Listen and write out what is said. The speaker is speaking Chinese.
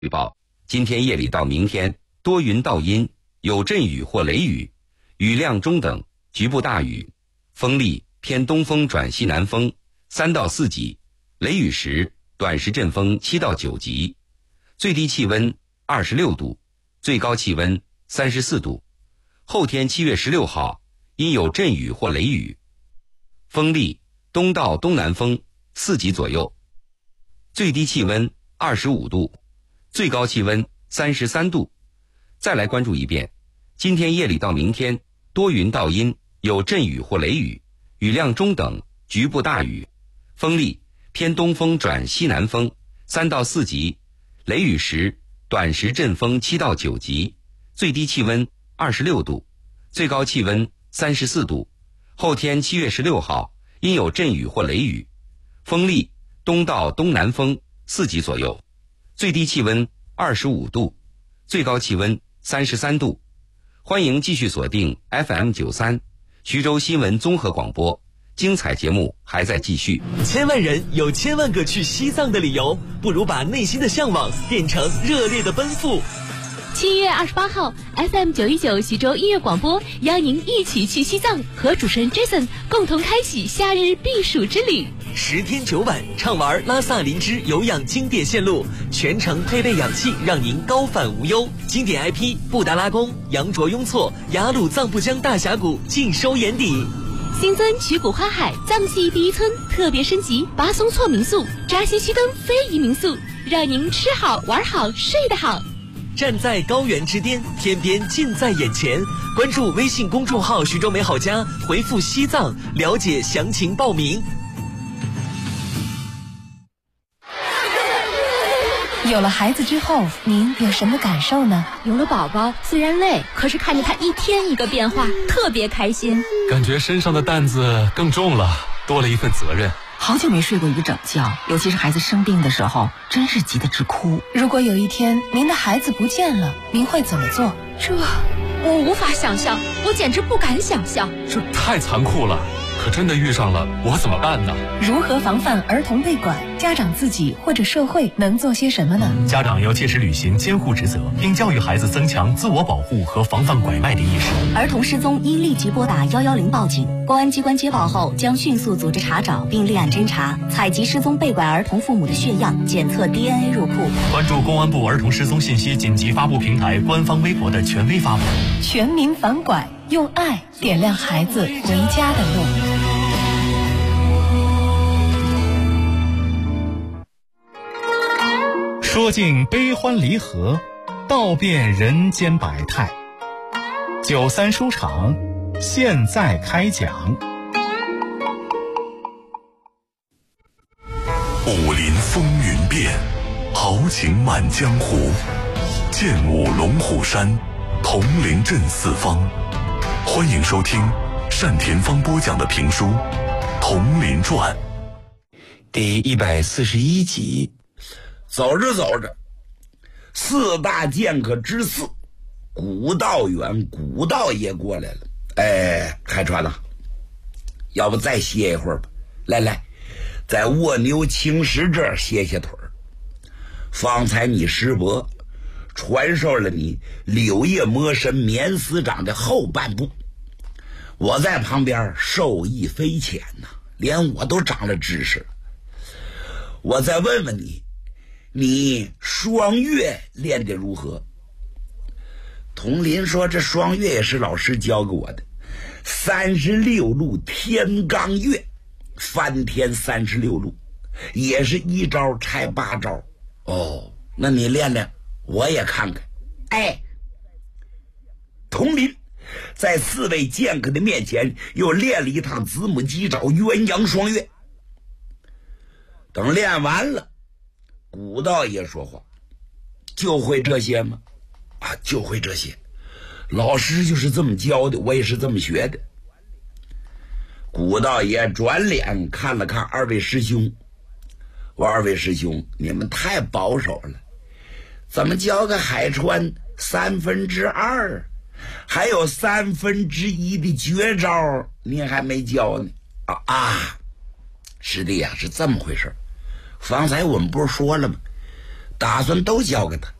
预报：今天夜里到明天多云到阴，有阵雨或雷雨，雨量中等，局部大雨，风力偏东风转西南风3到4级，雷雨时短时阵风7到9级，最低气温26度，最高气温34度。后天7月16号因有阵雨或雷雨，风力东到东南风4级左右，最低气温25度，最高气温33度。再来关注一遍，今天夜里到明天多云到阴，有阵雨或雷雨，雨量中等，局部大雨，风力偏东风转西南风3到4级，雷雨时短时阵风7到9级，最低气温26度，最高气温34度。后天7月16号因有阵雨或雷雨，风力东到东南风4级左右，最低气温25度，最高气温33度。欢迎继续锁定 FM93 徐州新闻综合广播，精彩节目还在继续。 千万人有千万个去西藏的理由，不如把内心的向往变成热烈的奔赴。 7月28号 FM919 徐州音乐广播邀您一起去西藏，和主持人 Jason 共同开启夏日避暑之旅。 10天9晚畅玩拉萨林芝有氧经典线路，全程配备氧气，让您高反无忧。经典 IP 布达拉宫、羊卓雍措、雅鲁藏布江大峡谷尽收眼底。 新增曲谷花海藏系第一村特别升级巴松措民宿、扎西须登非遗民宿，让您吃好玩好睡得好。 站在高原之巅，天边近在眼前。关注微信公众号徐州美好家，回复西藏了解详情报名。 有了孩子之后，您有什么感受呢？ 有了宝宝虽然累，可是看着他一天一个变化，特别开心。 感觉身上的担子更重了，多了一份责任。 好久没睡过一个整觉，尤其是孩子生病的时候，真是急得直哭。如果有一天您的孩子不见了，您会怎么做？ 这我无法想象，我简直不敢想象。 这太残酷了，可真的遇上了，我怎么办呢？ 如何防范儿童被拐？家长自己或者社会能做些什么呢？ 家长要切实履行监护职责，并教育孩子增强自我保护和防范拐卖的意识。 儿童失踪应立即拨打110报警，公安机关接报后将迅速组织查找并立案侦查，采集失踪被拐儿童父母的血样，检测 DNA 入库。 关注公安部儿童失踪信息紧急发布平台官方微博的权威发布。 全民反拐，用爱点亮孩子回家的路。 说尽悲欢离合，道遍人间百态。93书场现在开讲。 武林风云变，豪情满江湖。剑舞龙虎山，铜陵镇四方。欢迎收听单田芳播讲的评书《铜陵传》 第141集。 走着走着，4大剑客之4，古道远古道爷过来了。哎，开船了，要不再歇一会儿吧？来，在卧牛青石这儿歇歇腿儿。方才你师伯传授了你柳叶魔神绵丝掌的后半部，我在旁边受益匪浅呐，连我都长了知识了。我再问问你，你双月练得如何？佟林说，这双月也是老师教给我的，36路天罡月，翻天36路，也是一招拆8招。哦，那你练练，我也看看。哎，佟林在4位剑客的面前又练了一趟子母鸡爪鸳鸯双月。等练完了，古道爷说话，就会这些吗？啊，就会这些。老师就是这么教的，我也是这么学的。古道爷转脸看了看2位师兄，我2位师兄，你们太保守了，怎么教个海川2/3，还有1/3的绝招您还没教呢？师弟呀，是这么回事。方才我们不是说了吗？ 打算都交给他。